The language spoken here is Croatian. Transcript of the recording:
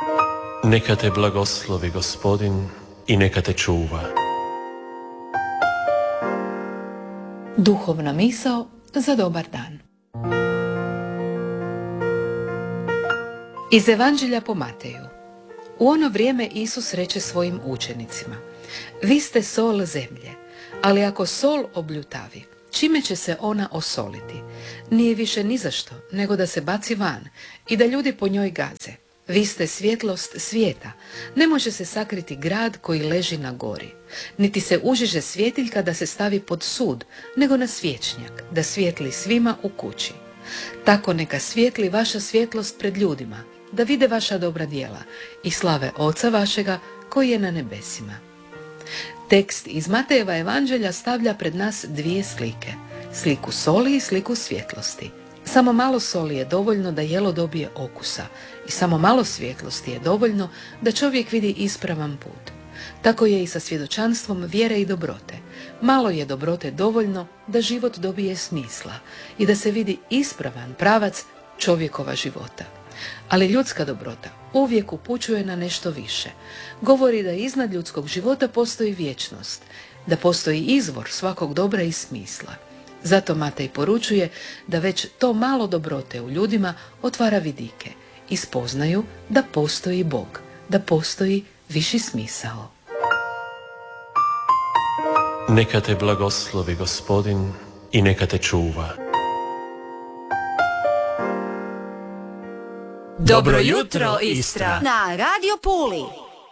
Neka te blagoslovi Gospodin i neka te čuva. Duhovna misao za dobar dan. Iz Evanđelja po Mateju. U ono vrijeme Isus reče svojim učenicima: vi ste sol zemlje, ali ako sol obljutavi, čime će se ona osoliti? Nije više ni za što, nego da se baci van i da ljudi po njoj gaze. Vi ste svjetlost svijeta. Ne može se sakriti grad koji leži na gori. Niti se užiže svjetiljka da se stavi pod sud, nego na svječnjak, da svijetli svima u kući. Tako neka svijetli vaša svjetlost pred ljudima, da vide vaša dobra djela i slave Oca vašega koji je na nebesima. Tekst iz Matejeva evanđelja stavlja pred nas dvije slike. Sliku soli i sliku svjetlosti. Samo malo soli je dovoljno da jelo dobije okusa i samo malo svjetlosti je dovoljno da čovjek vidi ispravan put. Tako je i sa svjedočanstvom vjere i dobrote. Malo je dobrote dovoljno da život dobije smisla i da se vidi ispravan pravac čovjekova života. Ali ljudska dobrota uvijek upućuje na nešto više. Govori da iznad ljudskog života postoji vječnost, da postoji izvor svakog dobra i smisla. Zato Matej poručuje da već to malo dobrote u ljudima otvara vidike i spoznaju da postoji Bog, da postoji viši smisao. Neka te blagoslovi Gospodin i neka te čuva. Dobro jutro, Istra! Na Radio Puli!